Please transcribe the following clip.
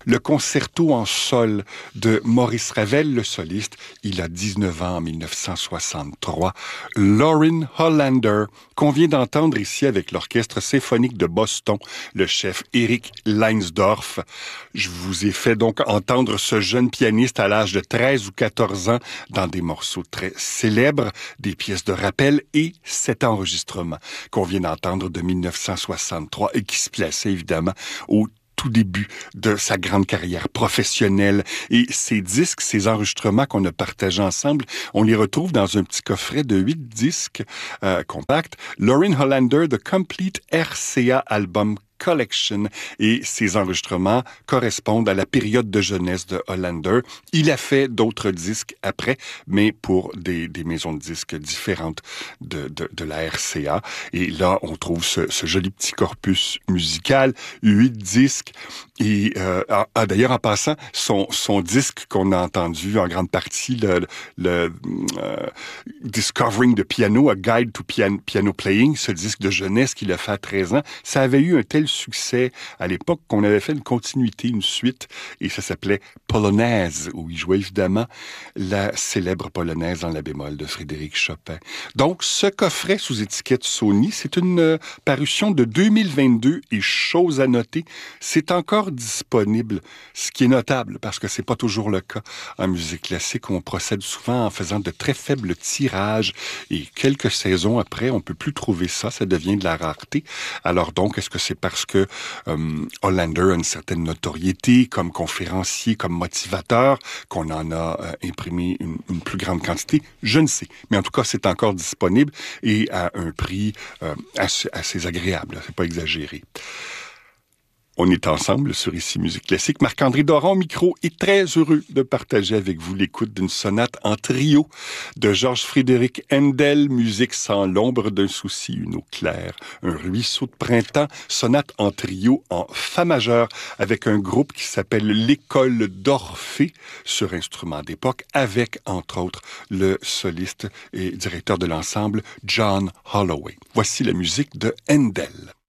Le concerto en sol de Maurice Ravel, le soliste. Il a 19 ans en 1963. Lauren Hollander, qu'on vient d'entendre ici avec l'Orchestre symphonique de Boston, le chef Eric Leinsdorf. Je vous ai fait donc entendre ce jeune pianiste à l'âge de 13 ou 14 ans dans des morceaux très célèbres, des pièces de rappel et cet enregistrement qu'on vient d'entendre de 1963 et qui se plaçait évidemment au tout début de sa grande carrière professionnelle. Et ces disques, ces enregistrements qu'on a partagés ensemble, on les retrouve dans un petit coffret de 8 disques compacts. Lauren Hollander, The Complete RCA Album Collection, et ces enregistrements correspondent à la période de jeunesse de Hollander. Il a fait d'autres disques après, mais pour des maisons de disques différentes de la RCA. Et là, on trouve ce joli petit corpus musical, 8 disques. Et d'ailleurs, en passant, son disque qu'on a entendu en grande partie, le Discovering the Piano, A Guide to Piano Playing, ce disque de jeunesse qu'il a fait à 13 ans, ça avait eu un tel succès à l'époque qu'on avait fait une continuité, une suite, et ça s'appelait Polonaise, où il jouait évidemment la célèbre polonaise en la bémol de Frédéric Chopin. Donc, ce coffret sous étiquette Sony, c'est une parution de 2022 et chose à noter, c'est encore disponible, ce qui est notable parce que c'est pas toujours le cas en musique classique. On procède souvent en faisant de très faibles tirages et quelques saisons après, on peut plus trouver ça, ça devient de la rareté. Alors donc, est-ce que c'est parce que Hollander a une certaine notoriété comme conférencier, comme motivateur, qu'on en a imprimé une plus grande quantité? Je ne sais. Mais en tout cas, c'est encore disponible et à un prix assez agréable. C'est pas exagéré. On est ensemble sur Ici Musique Classique. Marc-André Doron au micro est très heureux de partager avec vous l'écoute d'une sonate en trio de Georges-Frédéric Handel, musique sans l'ombre d'un souci, une eau claire, un ruisseau de printemps, sonate en trio en fa majeur avec un groupe qui s'appelle l'École d'Orphée sur instrument d'époque avec, entre autres, le soliste et directeur de l'ensemble John Holloway. Voici la musique de Handel.